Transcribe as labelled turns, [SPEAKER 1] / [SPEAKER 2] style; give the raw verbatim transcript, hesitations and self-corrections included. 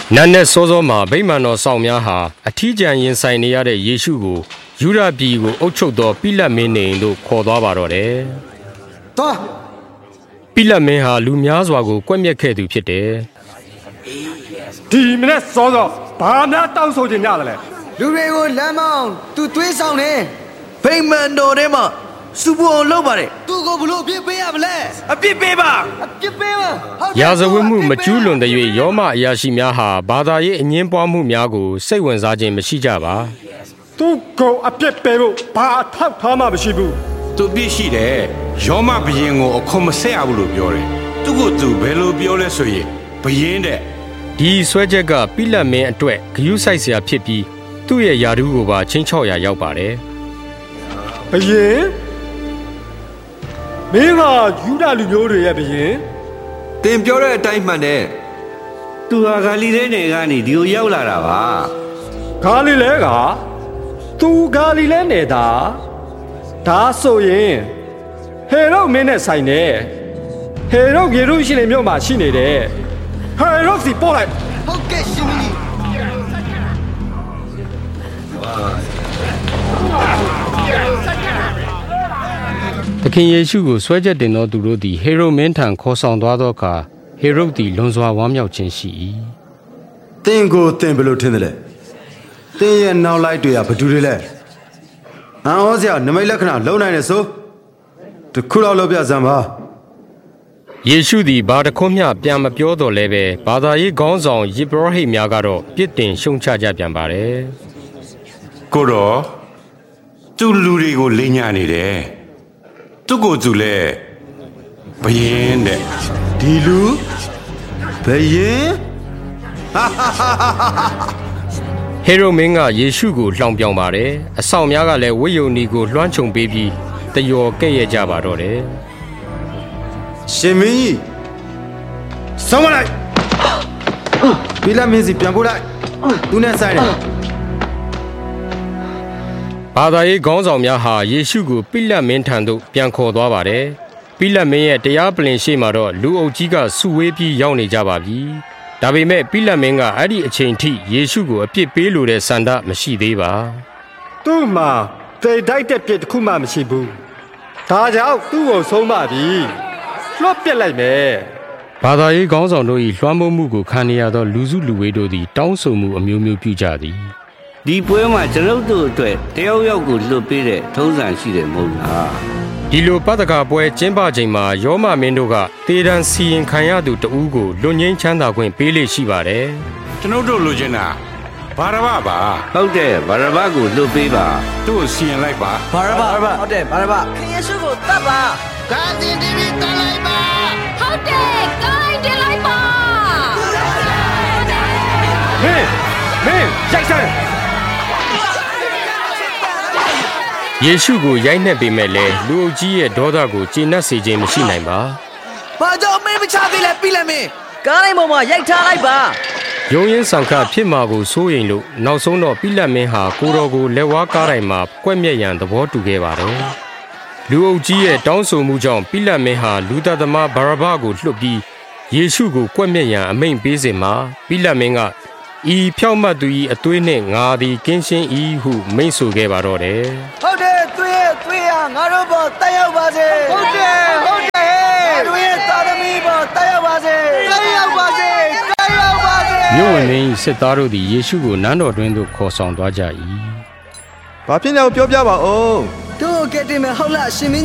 [SPEAKER 1] နတ်နဲ့စောစောမှာဗိမာန်တော်ဆောင်များဟာအထီးကျန်ရင်ဆိုင်နေရတဲ့ယေရှုကိုယူဒပြည်ကိုအုပ်ချုပ်သောပိလတ်မင်းနေတို့ခေါ်သွားပါတော့တယ်။သွားပိလတ်မင်းဟာလူများစွာကိုကွက်မြက်ခဲ့သူဖြစ်တယ်
[SPEAKER 2] ။ဒီမနေ့စောစောဘာများတောင်းဆိုခြင်းများလဲ
[SPEAKER 3] ။လူတွေကိုလမ်းမောင်းသူသွေးဆောင်နေဗိမာန်တော်ထဲမှာစုဖို့အောင်လုပ်ပါတယ်။သူ့ကိုဘလို့အပြစ်ပေးရမလဲ။အပြစ်ပေးပါ။အပြစ်ပေးပါ
[SPEAKER 1] ။ရာဇဝတ်မှုမကျူးလွန်တဲ့၍ယောမအရာရှိများဟာဘာသာရေးအငင်းပွားမှုများကိုစိတ်ဝင်စားခြင်းမရှိကြပါ
[SPEAKER 2] ။သူ့ကိုအပြစ်ပေးဖို့ဘာအထောက်ထားမှမရှိဘူး
[SPEAKER 4] ။သူပြစ်ရှိတယ်။ယောမဘုရင်ကိုအခွန်မဆက်ရဘူးလို့ပြောတယ်။သူ့ကိုသူဘယ်လိုပြောလဲဆိုရင်ဘုရင်တဲ့
[SPEAKER 1] ဒီဆွဲချက်ကပိလတ်မင်းအတွက်ဂရုစိုက်စရာဖြစ်ပြီးသူ့ရဲ့ယာဒူးကိုပါချင်းချော့ရာရောက်ပါတယ်
[SPEAKER 2] ။ဘုရင်မင်းကယူဒလူမျိုးတွေရဲ့ဘုရင်
[SPEAKER 3] တင်ပြောတဲ့အတိုင်းမှန်တယ်
[SPEAKER 5] သူဟာဂါလိလဲနယ်ကနေဒီကိုရောက်လာတာပါ
[SPEAKER 2] ဂါလိလဲကသူဂါလိလဲနယ်တာဒါဆိုရင်ဟေရုမင်းနဲ့ဆိုင်တယ်ဟေရုယေရုရှလင်မြို့မှာရှိနေတယ်ဟေရုစီပို့လိုက်
[SPEAKER 3] ဟုတ်ကဲ့ရှင်ကြီး
[SPEAKER 1] သခင်ယေရှုကိုဆွဲချက်တင်သောသူတို့သည်ဟေရုမင်းထံခေါ်ဆောင်သွားသောအခါဟေရုသည်လွန်စွာဝမ်းမြောက်ခြင်းရှိ၏
[SPEAKER 6] သင်ကိုသင်ဘယ်လိုထင်သလဲသင်ရဲ့နောက်လိုက်တွေကဘယ်သူတွေလဲအံ့ဩစရာနမိတ်လက္ခဏာလုံနိုင်တယ်ဆိုတခုတော့လောက်ပြစမ်းပါ
[SPEAKER 1] ယေရှုသည်ဘာတခွန်းမျှပြန်မပြောတော့လဲပဲဘာသာရေးခေါင်းဆောင်ယေဘရဟိတ်များကတော့ပြစ်တင်ရှုံချကြပြန်ပါတယ်
[SPEAKER 4] ကိုတော့သူလူတွေကိုလိမ်ညာနေတယ်သူ့ကိုယ်သူလဲဘယင်းတဲ့
[SPEAKER 6] ဒီလူဘယင်း
[SPEAKER 1] ဟေရုမင်းကယေရှုကိုလှောင်ပြောင်ပါတယ်အဆောင်များကလည်းဝိယုန်နီကိုလွှမ်းခြုံပေးပြီးတယော်ကဲ့ရဲ့ကြပါတော့တယ်
[SPEAKER 6] ရှင်မင်းကြီးဆုံးမလိုက်ပိလတ်မင်းစီပြန်ပို့လိုက်သူနဲ့ဆိုင်တယ်
[SPEAKER 1] ဘာသာရေးခေါင်းဆောင်များဟာယေရှုကိုပိလတ်မင်းထံသို့ပြန်ခေါ်သွားပါတယ်။ပိလတ်မင်းရဲ့တရားပလင်ရှေ့မှာတော့လူအုပ်ကြီးကစုဝေးပြီးရောက်နေကြပါပြီ။ဒါပေမဲ့ပိလတ်မင်းကအဲ့ဒီအချိန်ထိယေရှုကိုအပြစ်ပေးလိုတဲ့ဆန္ဒမရှိသေးပါ
[SPEAKER 2] ။သူ့မှာသေတိုက်တဲ့ပြစ်တစ်ခုမှမရှိဘူး။ဒါကြောင့်သူ့ကိုဆုံးမပြီ။လွတ်ပြစ်လိုက်မယ်
[SPEAKER 1] ။ဘာသာရေးခေါင်းဆောင်တို့၏လွှမ်းမိုးမှုကိုခံရသောလူစုလူဝေးတို့သည်တောင်းဆိုမှုအမျိုးမျိုးပြုကြသည်။
[SPEAKER 5] ဒီပွဲမှာကျွန်ုပ်တို့အတွက်တယောက်ယောက်ကိုလွတ်ပေးတဲ့ထုံးစံရှိတယ်မဟုတ်လား
[SPEAKER 1] ဒီလိုပတ္တကပွဲကျင်းပချိန်မှာယောမမင်းတို့ကတေတံစီရင်ခံရသူတဦးကိုလွတ်ငင်းချမ်းသာခွင့်ပေးလေရှိပါတယ်
[SPEAKER 4] ကျွန်ုပ်တို့လိုချင်တာဘာရဘပါ
[SPEAKER 5] ဟုတ်တယ်ဘာရဘကိုလွတ်ပေးပါ
[SPEAKER 4] သူ့ကိုစီရင်လိုက်ပါ
[SPEAKER 3] ဘာရဘဟုတ်တယ်ဘာရဘခင်ယေရှုကိုတတ်ပါဂါဇင်တီဗီတတ်လိုက်ပါ
[SPEAKER 7] ဟုတ်တယ်ကိုင်းတင်လိုက်ပါ
[SPEAKER 2] ဟေးဟေးရိုက်စမ်း
[SPEAKER 1] ယေရှုကိုရိုက်နှက်ပေမဲ့လည်းလူအုပ်ကြီးရဲ့ဒေါသကိုကျေနပ်စေခြင်းမရှိနိုင်ပါ
[SPEAKER 3] ။ဘာကြောင့်မင်းမချသေးလဲပြီလဲမင်းကားလိုက်ပေါ်မှာရိုက်ထားလိုက်ပါ
[SPEAKER 1] ။ယုံရင်ဆောင်ခဖြစ်မှာကိုစိုးရိမ်လို့နောက်ဆုံးတော့ပိလတ်မင်းဟာကိုတော်ကိုလက်ဝါးကားတိုင်းမှာကွက်မြက်ရန်သဘောတူခဲ့ပါတယ်။လူအုပ်ကြီးရဲ့တောင်းဆိုမှုကြောင့်ပိလတ်မင်းဟာလူသားသမားဘာရဘကိုလွှတ်ပြီးယေရှုကိုကွက်မြက်ရန်အမိန့်ပေးစဉ်မှာပိလတ်မင်းကဤဖြောက်မှတ်သူ၏အသွေးနှင့်ငါသည်ကင်းရှင်း၏ဟုမိန့်ဆိုခဲ့ပါတော့တယ်
[SPEAKER 3] ဟုတ်တယ်သွေးရဲ့သွေးဟာငါတို့ပေါ်တက်ရောက်ပါစေဟုတ်တယ်ဟုတ်တယ်သွေးရဲ့သာသမီပေါ်တက်ရောက်ပါစေတက်ရောက်ပါစေတက်ရောက်ပါစေ
[SPEAKER 1] မြို့ဝင်မင်းစစ်သားတို့သည်ယေရှုကိုနန်းတော်တွင်သို့ခေါ်ဆောင်သွားကြ၏
[SPEAKER 6] ဘာဖြစ်လဲပြောပြပါဦး
[SPEAKER 3] တို့ကဲ့တင်မယ်ဟုတ်လားရှင်မင်း